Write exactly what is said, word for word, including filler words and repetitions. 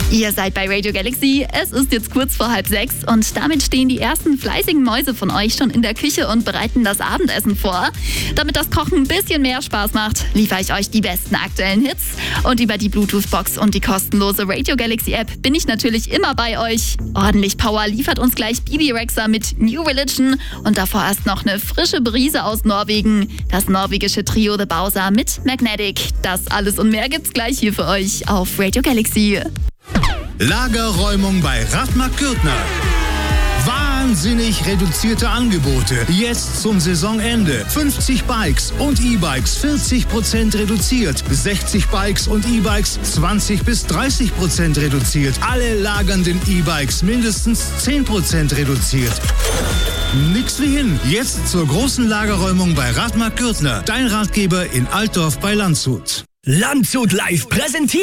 Ihr seid bei Radio Galaxy, es ist jetzt kurz vor halb sechs und damit stehen die ersten fleißigen Mäuse von euch schon in der Küche und bereiten das Abendessen vor. Damit das Kochen ein bisschen mehr Spaß macht, liefere ich euch die besten aktuellen Hits. Und über die Bluetooth-Box und die kostenlose Radio Galaxy-App bin ich natürlich immer bei euch. Ordentlich Power liefert uns gleich Bibi Rexha mit New Religion und davor erst noch eine frische Brise aus Norwegen. Das norwegische Trio The Bowser mit Magnetic. Das alles und mehr gibt's gleich hier für euch auf Radio Galaxy. Lagerräumung bei Radmark Gürtner. Wahnsinnig reduzierte Angebote. Jetzt zum Saisonende. fünfzig Bikes und E-Bikes vierzig Prozent reduziert. sechzig Bikes und E-Bikes zwanzig bis dreißig Prozent reduziert. Alle lagernden E-Bikes mindestens zehn Prozent reduziert. Nix wie hin. Jetzt zur großen Lagerräumung bei Radmark Gürtner. Dein Ratgeber in Altdorf bei Landshut. Landshut live präsentiert.